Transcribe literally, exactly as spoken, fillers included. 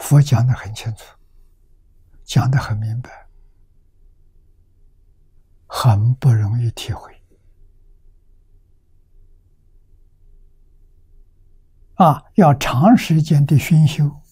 佛讲得很清楚，讲得很明白，很不容易体会。啊，要长时间的熏修，